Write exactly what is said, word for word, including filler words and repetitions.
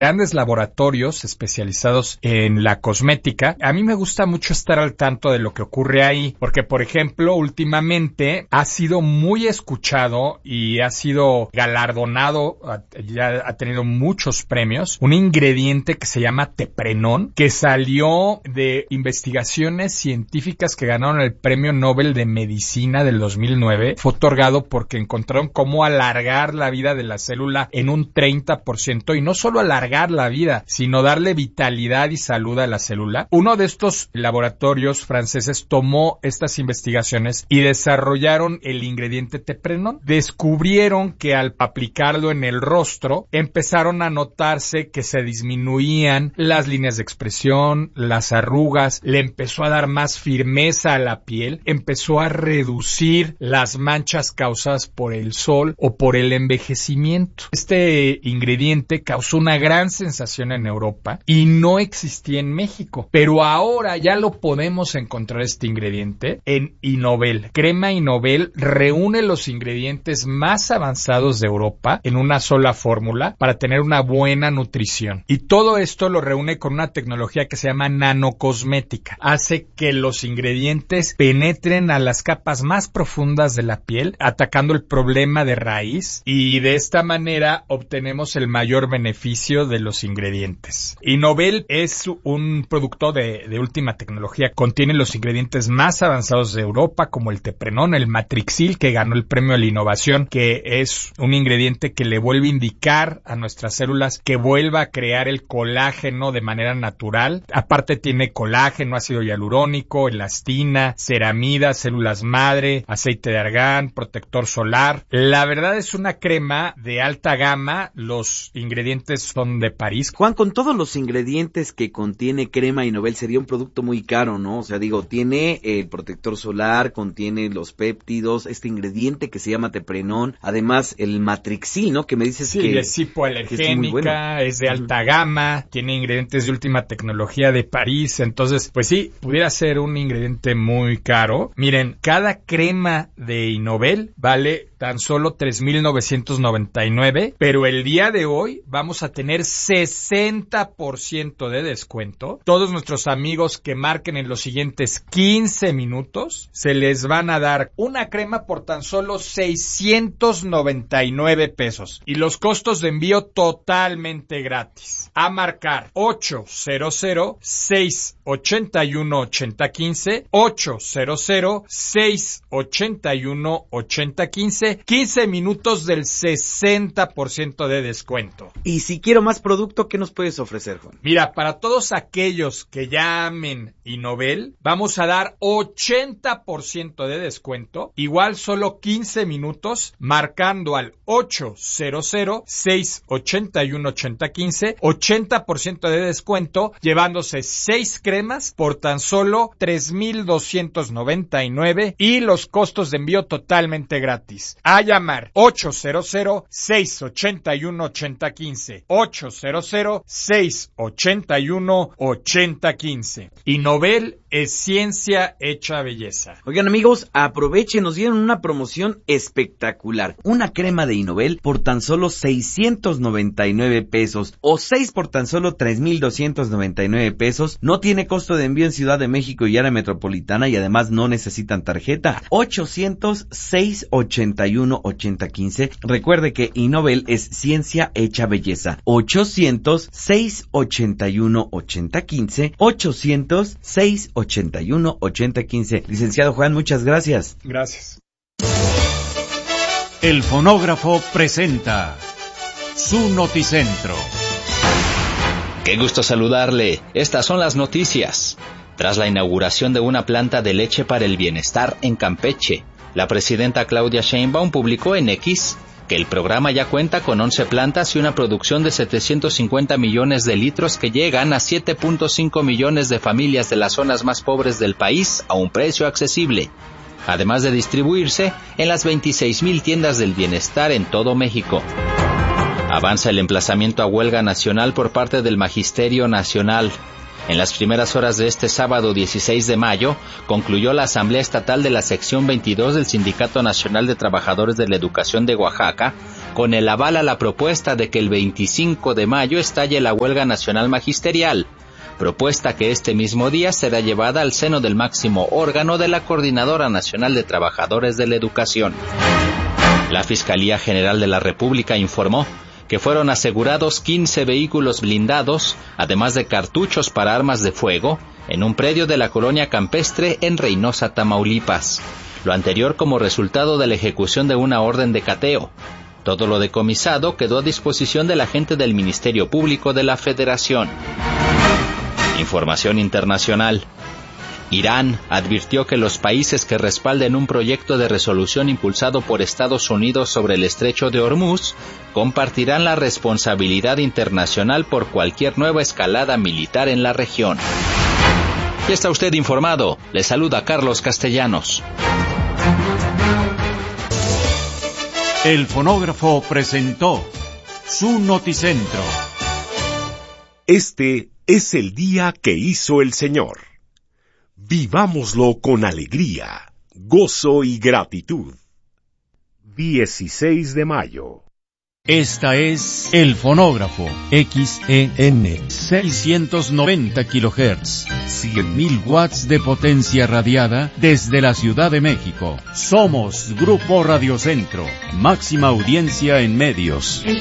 grandes laboratorios especializados en la cosmética. A mí me gusta mucho estar al tanto de lo que ocurre ahí, porque, por ejemplo, últimamente ha sido muy escuchado y ha sido galardonado, ya ha tenido muchos premios, un ingrediente que se llama Teprenón, que salió de investigaciones científicas que ganaron el Premio Nobel de Medicina del dos mil nueve. Fue otorgado porque encontraron cómo alargar la vida de la célula en un treinta por ciento, y no solo alargar la vida, sino darle vitalidad y salud a la célula. Uno de estos laboratorios franceses tomó estas investigaciones y desarrollaron el ingrediente Teprenón. Descubrieron que al aplicarlo en el rostro, empezaron a notarse que se disminuían las líneas de expresión, las arrugas, le empezó a dar más firmeza a la piel, empezó a reducir las manchas causadas por el sol o por el envejecimiento. Este ingrediente causó una gran sensación en Europa y no existía en México, pero ahora ya lo podemos encontrar, este ingrediente, en Innovel. Crema Innovel reúne los ingredientes más avanzados de Europa en una sola fórmula para tener una buena nutrición, y todo esto lo reúne con una tecnología que se llama nanocosmética. Hace que los ingredientes penetren a las capas más profundas de la piel, atacando el problema de raíz, y de esta manera obtenemos el mayor beneficio de los ingredientes. Innovel es un producto de, de última tecnología. Contiene los ingredientes más avanzados de Europa, como el Teprenón, el Matrixil, que ganó el premio a la innovación, que es un ingrediente que le vuelve a indicar a nuestras células que vuelva a crear el colágeno de manera natural. Aparte tiene colágeno, ácido hialurónico, elastina, ceramida, células madre, aceite de argán, protector solar. La verdad es una crema de alta gama. Los ingredientes son de París. Juan, con todos los ingredientes que contiene Crema Innovel, sería un producto muy caro, ¿no? O sea, digo, tiene el protector solar, contiene los péptidos, este ingrediente que se llama Teprenón, además el Matrixil, ¿no? Que me dices sí, que... Sí, es hipoalergénica, es, bueno. es de alta gama, tiene ingredientes de última tecnología de París. Entonces, pues sí, pudiera ser un ingrediente muy caro. Miren, cada crema de Innovel vale tan solo tres mil novecientos noventa y nueve, pero el día de hoy vamos a tener sesenta por ciento de descuento. Todos nuestros amigos que marquen en los siguientes quince minutos, se les van a dar una crema por tan solo seiscientos noventa y nueve pesos, y los costos de envío totalmente gratis. A marcar ocho cero cero, seis ocho uno, ocho cero uno cinco, ocho cero cero, seis ocho uno, ocho cero uno cinco, quince minutos del sesenta por ciento de descuento. Y si quiero más producto, ¿qué nos puedes ofrecer, Juan? Mira, para todos aquellos que llamen Innovel, vamos a dar ochenta por ciento de descuento, igual solo quince minutos, marcando al ocho cero cero, seis ocho uno, ocho cero uno cinco, ochenta por ciento de descuento, llevándose seis cremas por tan solo tres mil doscientos noventa y nueve, y los costos de envío totalmente gratis. A llamar ocho cero cero, seis ocho uno, ocho cero uno cinco, ocho cero cero, seis ocho uno, ocho cero uno cinco. Innovel es ciencia hecha belleza. Oigan, amigos, aprovechen, nos dieron una promoción espectacular. Una crema de Innovel por tan solo seiscientos noventa y nueve pesos, o seis por tan solo tres mil doscientos noventa y nueve pesos. No tiene costo de envío en Ciudad de México y área metropolitana, y además no necesitan tarjeta. ochocientos, seis ocho uno, ocho cero uno cinco. Recuerde que Innovel es ciencia hecha belleza. ochocientos, seis ocho uno, ocho cero uno cinco. ochocientos, seis ocho uno, ocho cero uno cinco. Licenciado Juan, muchas gracias. Gracias. El fonógrafo presenta su noticentro. Qué gusto saludarle. Estas son las noticias. Tras la inauguración de una planta de leche para el bienestar en Campeche, la presidenta Claudia Sheinbaum publicó en X que el programa ya cuenta con once plantas y una producción de setecientos cincuenta millones de litros que llegan a siete punto cinco millones de familias de las zonas más pobres del país a un precio accesible, además de distribuirse en las veintiséis mil tiendas del bienestar en todo México. Avanza el emplazamiento a huelga nacional por parte del Magisterio Nacional. En las primeras horas de este sábado dieciséis de mayo, concluyó la Asamblea Estatal de la Sección veintidós del Sindicato Nacional de Trabajadores de la Educación de Oaxaca, con el aval a la propuesta de que el veinticinco de mayo estalle la huelga nacional magisterial, propuesta que este mismo día será llevada al seno del máximo órgano de la Coordinadora Nacional de Trabajadores de la Educación. La Fiscalía General de la República informó que fueron asegurados quince vehículos blindados, además de cartuchos para armas de fuego, en un predio de la colonia campestre en Reynosa, Tamaulipas. Lo anterior como resultado de la ejecución de una orden de cateo. Todo lo decomisado quedó a disposición del agente del Ministerio Público de la Federación. Información internacional. Irán advirtió que los países que respalden un proyecto de resolución impulsado por Estados Unidos sobre el estrecho de Hormuz compartirán la responsabilidad internacional por cualquier nueva escalada militar en la región. Ya está usted informado. Le saluda Carlos Castellanos. El fonógrafo presentó su noticentro. Este es el día que hizo el Señor. Vivámoslo con alegría, gozo y gratitud. dieciséis de mayo. Esta es El Fonógrafo, X E N, seiscientos noventa kilohertz, cien mil watts de potencia radiada desde la Ciudad de México. Somos Grupo Radio Centro, máxima audiencia en medios.